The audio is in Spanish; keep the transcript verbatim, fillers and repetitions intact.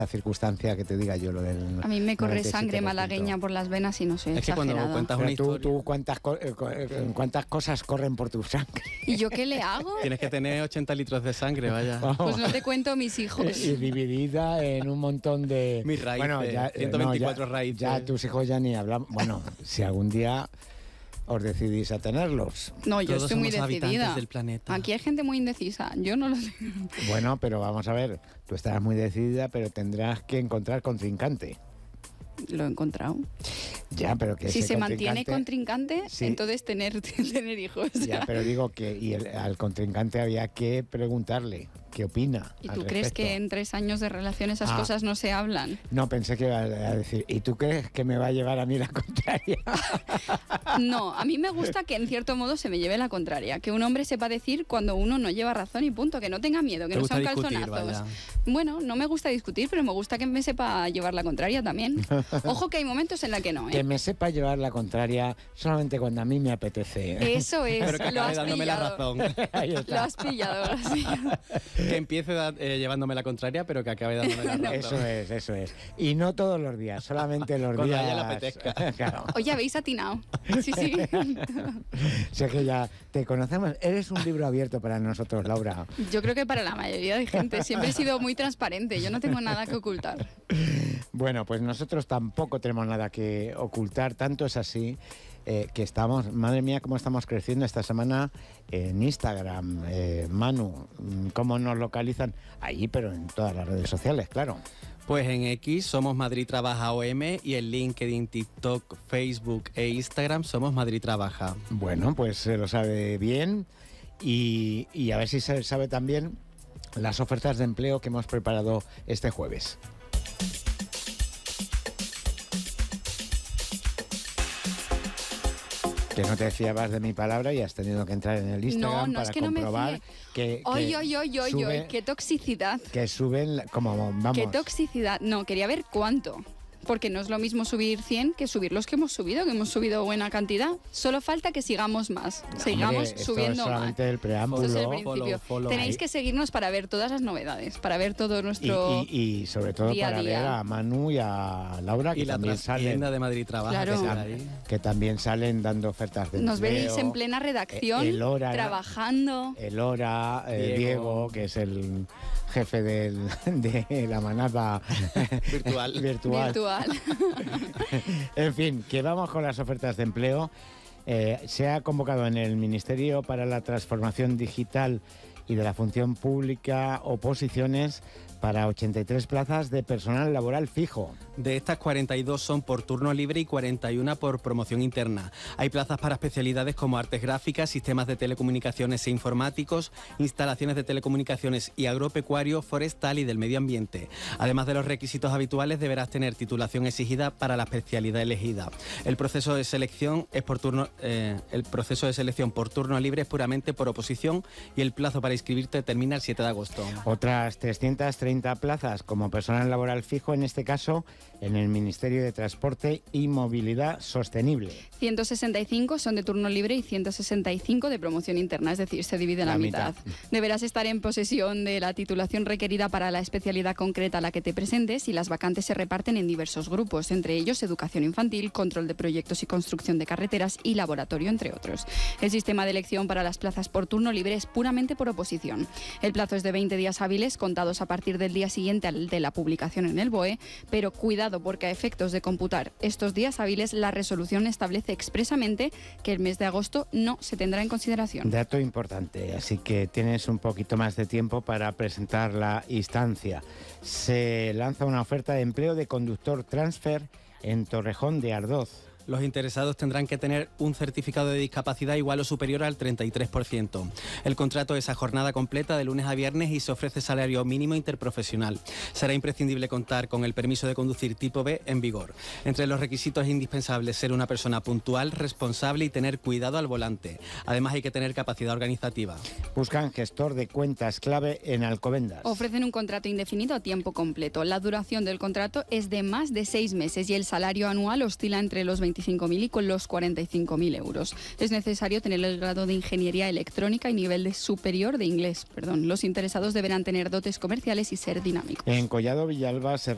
la circunstancia que te diga yo lo del... A mí me corre noventa y siete por ciento. sangre malagueña por las venas y no soy Es que exagerada. cuando cuentas una Pero tú, historia... tú ¿cuántas, co- eh, co- eh, ¿cuántas cosas corren por tu sangre? ¿Y yo qué le hago? Tienes que tener ochenta litros de sangre, vaya. Pues no te cuento mis hijos. Y dividida en un montón de... Mis raíces, eh, ciento veinticuatro no, ya, raíces. Ya tus hijos ya ni hablan... Bueno, si algún día os decidís a tenerlos. No, yo Todos estoy muy somos habitantes decidida. del planeta. Aquí hay gente muy indecisa. Yo no lo sé. Bueno, pero vamos a ver, tú estarás muy decidida, pero tendrás que encontrar contrincante. Lo he encontrado. Ya, pero que Si ese se mantiene contrincante- contrincante, Sí. entonces tener, tener hijos. Ya, pero digo que y el- al contrincante había que preguntarle qué opina. ¿Y al tú crees respecto. que en tres años de relación esas Ah. cosas no se hablan? No, pensé que iba a decir, ¿y tú crees que me va a llevar a mí la contraria? No, a mí me gusta que en cierto modo se me lleve la contraria. Que un hombre sepa decir cuando uno no lleva razón y punto. Que no tenga miedo, que ¿Te no gusta sean discutir, calzonazos. vaya? Bueno, no me gusta discutir, pero me gusta que me sepa llevar la contraria también. Ojo que hay momentos en la que no, Que ¿eh? me sepa llevar la contraria solamente cuando a mí me apetece. Eso es, Pero que lo acabe has dándome la pillado. razón. Ahí Lo está. has pillado, lo has pillado. Que empiece da- eh, llevándome la contraria, pero que acabe dándome la razón. Eso es, eso es. Y no todos los días, solamente los Cuando días... a ella le apetezca. Claro. Oye, habéis atinado. Sí, sí. Sé que ya te conocemos. Eres un libro abierto para nosotros, Laura. Yo creo que para la mayoría de gente siempre he sido muy transparente. Yo no tengo nada que ocultar. Bueno, pues nosotros tampoco tenemos nada que ocultar. Tanto es así eh, que estamos... Madre mía, cómo estamos creciendo esta semana en Instagram. Eh, Manu, ¿cómo nos localizan? Ahí, pero en todas las redes sociales, claro. Pues en X somos Madrid Trabaja O M y en LinkedIn, TikTok, Facebook e Instagram somos Madrid Trabaja. Bueno, pues se lo sabe bien y, y a ver si se sabe también las ofertas de empleo que hemos preparado este jueves. Que no te fiabas de mi palabra y has tenido que entrar en el Instagram No, no para es que no me comprobar fíe. que, Oy, que oy, oy, oy, sube- oy, qué toxicidad. que suben la- como vamos. Qué toxicidad. No, quería ver cuánto. Porque no es lo mismo subir cien que subir los que hemos subido, que hemos subido buena cantidad. Solo falta que sigamos más. Sigamos Hombre, esto subiendo es más. solamente el preámbulo. Esto es el Follow, principio. follow. Tenéis Ahí. que seguirnos para ver todas las novedades, para ver todo Y, nuestro... y- y sobre todo día a para día. ver a Manu y a Laura, que Y la también salen. tienda de Madrid Trabaja. Claro. que que, está tam- ahí. que también salen dando ofertas de Nos veréis empleo. en plena redacción, Eh, el hora- trabajando. El Hora, eh, Diego. Diego. que es el jefe del- de la manada Virtual. virtual. Virtual. En fin, que vamos con las ofertas de empleo. Eh, se ha convocado en el Ministerio para la Transformación Digital y de la Función Pública oposiciones para ochenta y tres plazas de personal laboral fijo. De estas, cuarenta y dos son por turno libre y cuarenta y una por promoción interna. Hay plazas para especialidades como artes gráficas, sistemas de telecomunicaciones e informáticos, instalaciones de telecomunicaciones y agropecuario, forestal y del medio ambiente. Además de los requisitos habituales, deberás tener titulación exigida para la especialidad elegida. El proceso de selección es por turno, eh, el proceso de selección por turno libre es puramente por oposición y el plazo para inscribirte termina el siete de agosto. Otras trescientas treinta plazas como personal laboral fijo, en este caso en el Ministerio de Transporte y Movilidad Sostenible. ciento sesenta y cinco son de turno libre y ciento sesenta y cinco de promoción interna, es decir, se divide la, La mitad. mitad. Deberás estar en posesión de la titulación requerida para la especialidad concreta a la que te presentes y las vacantes se reparten en diversos grupos, entre ellos educación infantil, control de proyectos y construcción de carreteras y laboratorio, entre otros. El sistema de elección para las plazas por turno libre es puramente por oposición. El plazo es de veinte días hábiles contados a partir del día siguiente al de la publicación en el B O E, pero cuidado porque a efectos de computar estos días hábiles, la resolución establece expresamente que el mes de agosto no se tendrá en consideración. Dato importante, así que tienes un poquito más de tiempo para presentar la instancia. Se lanza una oferta de empleo de conductor transfer en Torrejón de Ardoz. Los interesados tendrán que tener un certificado de discapacidad igual o superior al treinta y tres por ciento. El contrato es a jornada completa de lunes a viernes y se ofrece salario mínimo interprofesional. Será imprescindible contar con el permiso de conducir tipo B en vigor. Entre los requisitos es indispensable ser una persona puntual, responsable y tener cuidado al volante. Además hay que tener capacidad organizativa. Buscan gestor de cuentas clave en Alcobendas. Ofrecen un contrato indefinido a tiempo completo. La duración del contrato es de más de seis meses y el salario anual oscila entre los veinticinco mil y con los cuarenta y cinco mil euros. Es necesario tener el grado de Ingeniería Electrónica y nivel de superior de inglés. Perdón. Los interesados deberán tener dotes comerciales y ser dinámicos. En Collado Villalba se